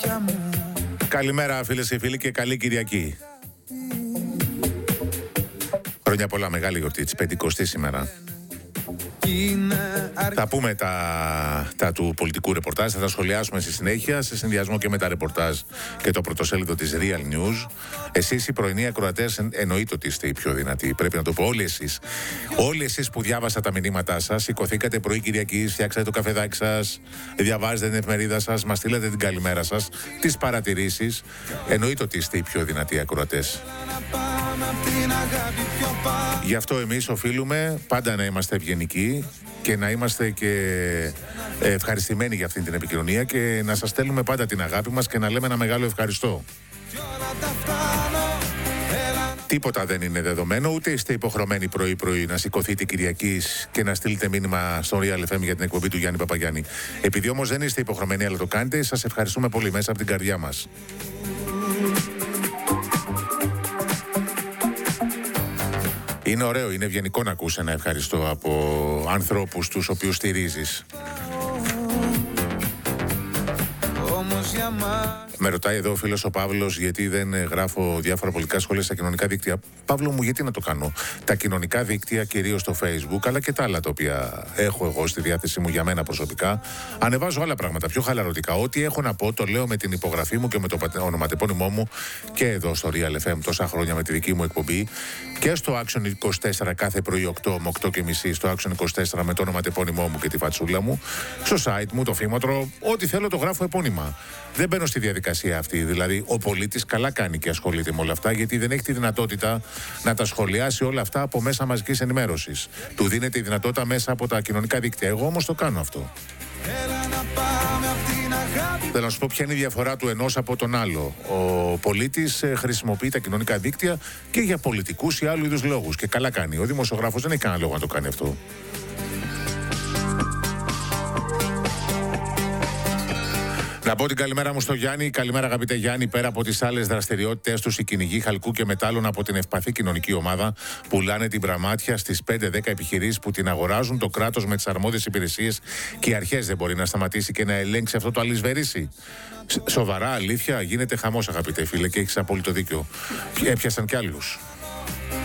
Καλημέρα φίλες και φίλοι και καλή Κυριακή. Χρόνια πολλά, μεγάλη γιορτή της 50ης σήμερα. Θα πούμε τα του πολιτικού ρεπορτάζ, θα τα σχολιάσουμε στη συνέχεια, σε συνδυασμό και με τα ρεπορτάζ και το πρωτοσέλιδο της Real News. Εσείς οι πρωινοί ακροατές εννοείται ότι είστε οι πιο δυνατοί, πρέπει να το πω, όλοι εσείς που διάβασα τα μηνύματά σας, σηκωθήκατε πρωί Κυριακής, φτιάξατε το καφεδάκι σας, διαβάζετε την εφημερίδα σας, μας στείλατε την καλημέρα σας, τις παρατηρήσεις, εννοείται ότι είστε οι πιο δυνατοί ακροατές. Γι' αυτό εμείς οφείλουμε πάντα να είμαστε ευγενικοί και να είμαστε και ευχαριστημένοι για αυτή την επικοινωνία και να σας στέλνουμε πάντα την αγάπη μας και να λέμε ένα μεγάλο ευχαριστώ. Τίποτα δεν είναι δεδομένο, ούτε είστε υποχρεωμένοι πρωί-πρωί να σηκωθείτε Κυριακής και να στείλετε μήνυμα στο Real FM για την εκπομπή του Γιάννη Παπαγιάννη. Επειδή όμως δεν είστε υποχρεωμένοι αλλά το κάνετε, σας ευχαριστούμε πολύ μέσα από την καρδιά μας. Είναι ωραίο, είναι ευγενικό να ακούς ένα ευχαριστώ από ανθρώπους τους οποίους στηρίζεις. Με ρωτάει εδώ ο φίλος ο Παύλος γιατί δεν γράφω διάφορα πολιτικά σχόλια στα κοινωνικά δίκτυα. Παύλο μου, γιατί να το κάνω? Τα κοινωνικά δίκτυα, κυρίως το Facebook, αλλά και τα άλλα τα οποία έχω εγώ στη διάθεσή μου για μένα προσωπικά, ανεβάζω άλλα πράγματα πιο χαλαρωτικά. Ό,τι έχω να πω το λέω με την υπογραφή μου και με το ονοματεπώνυμό μου και εδώ στο Real FM τόσα χρόνια με τη δική μου εκπομπή και στο Action 24 κάθε πρωί 8 με 8:30 στο Action 24 με το ονοματεπώνυμό μου και τη φατσούλα μου, στο site μου, το φήματρο, ό,τι θέλω το γράφω επώνυμα. Δεν μπαίνω στη διαδικασία αυτή. Δηλαδή, ο πολίτης καλά κάνει και ασχολείται με όλα αυτά, γιατί δεν έχει τη δυνατότητα να τα σχολιάσει όλα αυτά από μέσα μαζικής ενημέρωσης. Του δίνεται η δυνατότητα μέσα από τα κοινωνικά δίκτυα. Εγώ όμως το κάνω αυτό. Θέλω να σου πω ποια είναι η διαφορά του ενός από τον άλλο. Ο πολίτης χρησιμοποιεί τα κοινωνικά δίκτυα και για πολιτικούς ή άλλου είδους λόγους. Και καλά κάνει. Ο δημοσιογράφος δεν έχει κανένα λόγο να το κάνει αυτό. Να πω την καλημέρα μου στο Γιάννη. Καλημέρα, αγαπητέ Γιάννη. Πέρα από τις άλλες δραστηριότητες τους, οι κυνηγοί χαλκού και μετάλλων από την ευπαθή κοινωνική ομάδα πουλάνε την πραμάτια στις 5-10 επιχειρήσεις που την αγοράζουν. Το κράτος με τις αρμόδιες υπηρεσίες και οι αρχές δεν μπορεί να σταματήσει και να ελέγξει αυτό το αλυσβερίσι. Σοβαρά, αλήθεια, γίνεται χαμός, αγαπητέ φίλε, και έχεις απόλυτο δίκιο. Έπιασαν κι άλλους.